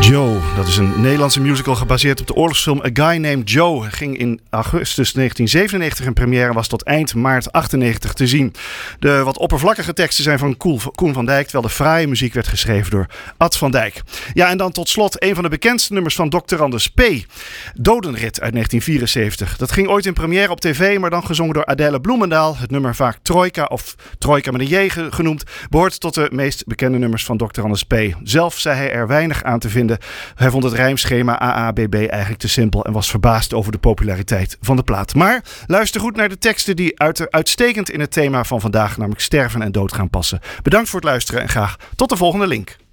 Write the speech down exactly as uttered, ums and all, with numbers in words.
Joe, dat is een Nederlandse musical gebaseerd op de oorlogsfilm A Guy Named Joe. Ging in augustus negentien zevenennegentig in première en was tot eind maart achtennegentig te zien. De wat oppervlakkige teksten zijn van Koen van Dijk, terwijl de fraaie muziek werd geschreven door Ad van Dijk. Ja, en dan tot slot een van de bekendste nummers van dokter Anders P. Dodenrit uit negentien vierenzeventig. Dat ging ooit in première op tv, maar dan gezongen door Adele Bloemendaal. Het nummer vaak Trojka of Trojka met een J genoemd, behoort tot de meest bekende nummers van dokter Anders P. Zelf zei hij er weinig aan te vinden. Hij vond het rijmschema A A B B eigenlijk te simpel en was verbaasd over de populariteit van de plaat. Maar luister goed naar de teksten die uit, uitstekend in het thema van vandaag, namelijk sterven en doodgaan, passen. Bedankt voor het luisteren en graag tot de volgende link.